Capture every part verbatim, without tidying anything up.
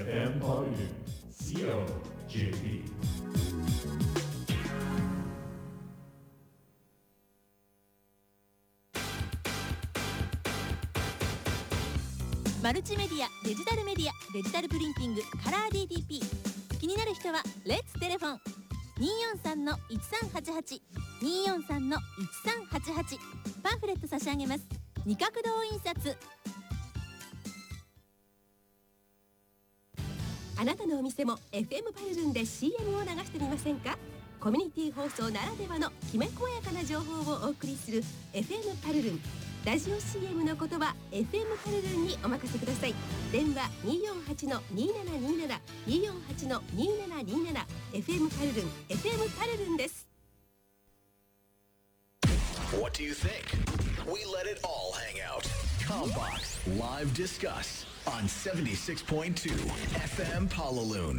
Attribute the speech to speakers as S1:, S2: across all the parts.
S1: エフエム パルル シーオージェーピー。
S2: マルチメディア、デジタルメディア、デジタルプリンティング、カラー ディーティーピー。 気になる人はレッツテレフォン にーよんさんのいちさんはちはち にーよんさんのいちさんはちはち。 パンフレット差し上げます。二角堂印刷。
S3: あなたのお店も エフエム パルルンで シーエム を流してみませんか？コミュニティ放送ならではのきめ細やかな情報をお送りする エフエム パルルン。ラジオ シーエム のことは エフエム パルルンにお任せください。電話 にーよんはちのにーななにーなな にーよんはちのにーななにーなな。 エフエム パルルン エフエム パルルンです。
S4: What do you think? We let it all hang out. Combox Live Discuss on セブンティーシックスポイントツー エフエム Palaloon。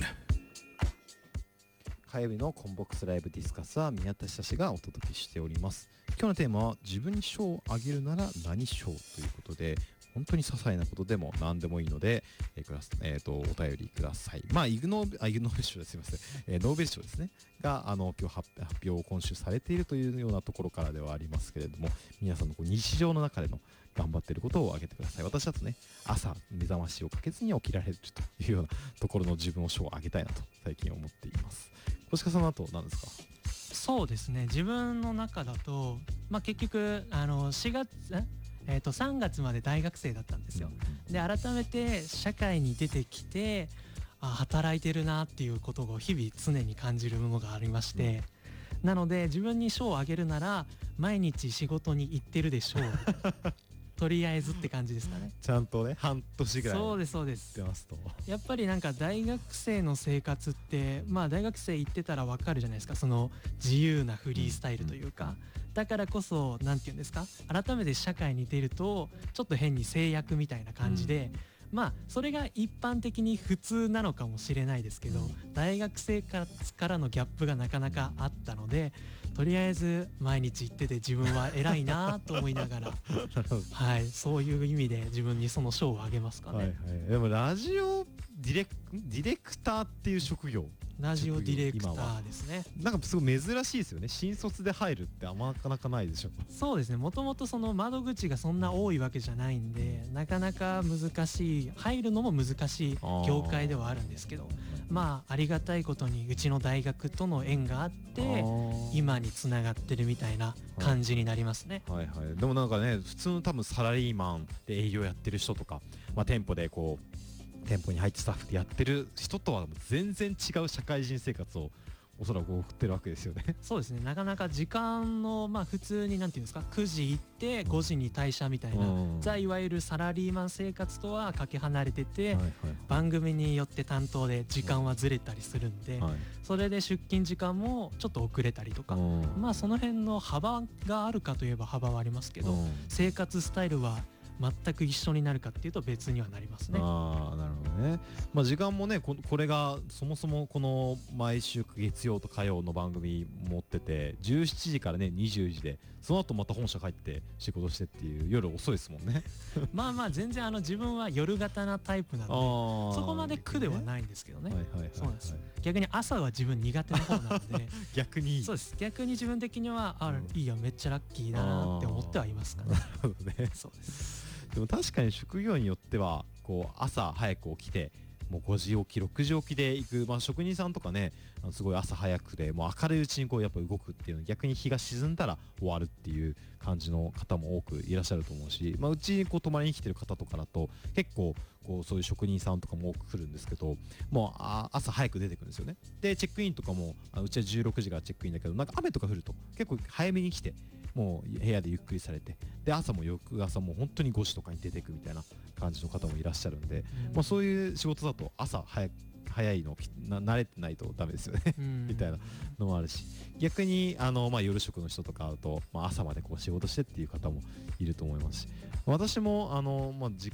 S5: 火曜日のコンボックスライブディスカスは宮田久志がお届けしております。今日のテーマは自分に賞をあげるなら何賞ということで、本当に些細なことでも何でもいいので、えークラスえー、とお便りください。まあイグノーベあイグノーベル賞ですいません、えー、ノーベル賞ですねがあの今日発表を今週されているというようなところからではありますけれども、皆さんのこう日常の中での頑張っていることを挙げてください。私だとね、朝目覚ましをかけずに起きられるというようなところの自分を賞をあげたいなと最近思っています。小鹿さんの後何ですか？
S6: そうですね、自分の中だと、まあ、結局あのしがつえー、とさんがつまで大学生だったんですよ。で改めて社会に出てきて、あ働いてるなっていうことを日々常に感じるものがありまして、うん、なので自分に賞をあげるなら毎日仕事に行ってるでしょうとりあえずって感じですかね。
S5: ちゃんとね半年ぐらい
S6: そうですそうです
S5: 行ってますと、
S6: やっぱりなんか大学生の生活ってまあ大学生行ってたらわかるじゃないですか、その自由なフリースタイルというか、うん、だからこそなんていうんですか、改めて社会に出るとちょっと変に制約みたいな感じで、うん、まあそれが一般的に普通なのかもしれないですけど、うん、大学生からのギャップがなかなかあったので、とりあえず毎日行ってて自分は偉いなと思いながらはい、そういう意味で自分にその賞をあげますかね。
S5: はいはい、でもラジオディレクディレクターっていう職業、
S6: ラジオディレクターですね。
S5: なんかすごい珍しいですよね。新卒で入るってあんまなかなかないでしょ。
S6: そうですね、もともとその窓口がそんな多いわけじゃないんで、なかなか難しい、入るのも難しい業界ではあるんですけど、まあありがたいことにうちの大学との縁があって今につながってるみたいな感じになりますね。
S5: はい、はいはい、でもなんかね、普通の多分サラリーマンで営業やってる人とか、まあ、店舗でこう店舗に入ってスタッフでやってる人とは全然違う社会人生活をおそらく送ってるわけですよね。
S6: そうですね、なかなか時間のまあ普通になんていうんですか、くじ行ってごじに退社みたいな、うん、ザいわゆるサラリーマン生活とはかけ離れてて、はいはい、番組によって担当で時間はずれたりするんで、はい、それで出勤時間もちょっと遅れたりとか、うん、まあその辺の幅があるかといえば幅はありますけど、うん、生活スタイルは全く一緒になるかっていうと別にはなりますね。
S5: ああ、なるほどね。まあ時間もね、こ, これがそもそもこの毎週月曜と火曜の番組持っててじゅうしちじからねにじゅうじで、その後また本社帰って仕事してっていう夜遅いですもんね。
S6: まあまあ全然あの自分は夜型なタイプなのでそこまで苦ではないんですけどね。そうなんです。逆に朝は自分苦手な方なので
S5: 逆に
S6: そうです。逆に自分的にはあ、うん、いいよ、めっちゃラッキーだなって思ってはいますかね。なる
S5: ほどね。
S6: そうです。
S5: でも確かに職業によってはこう朝早く起きてもうごじ起きろくじ起きで行く、まあ、職人さんとかね、あのすごい朝早くでもう明るいうちにこうやっぱ動くっていうの、逆に日が沈んだら終わるっていう感じの方も多くいらっしゃると思うし、まあ、うちにこう泊まりに来てる方とかだと結構こうそういう職人さんとかも多く来るんですけど、もうあ朝早く出てくるんですよね。でチェックインとかもあうちはじゅうろくじからチェックインだけど、なんか雨とか降ると結構早めに来てもう部屋でゆっくりされて、で朝も翌朝も本当にごじとかに出てくみたいな感じの方もいらっしゃるんで、うん、まあ、そういう仕事だと朝早く早いのな慣れてないとダメですよねみたいなのもあるし、逆にあの、まあ、夜職の人とかだと、まあ、朝までこう仕事してっていう方もいると思いますし、私もあの、まあ、実